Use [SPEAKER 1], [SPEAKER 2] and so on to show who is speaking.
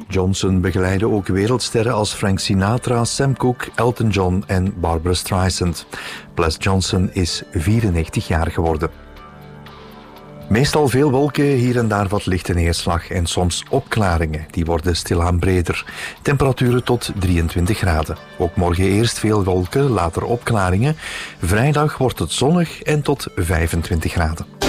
[SPEAKER 1] Johnson begeleidde ook wereldsterren als Frank Sinatra, Sam Cooke, Elton John en Barbra Streisand. Bless Johnson is 94 jaar geworden. Meestal veel wolken, hier en daar wat lichte neerslag en soms opklaringen. Die worden stilaan breder. Temperaturen tot 23 graden. Ook morgen eerst veel wolken, later opklaringen. Vrijdag wordt het zonnig en tot 25 graden.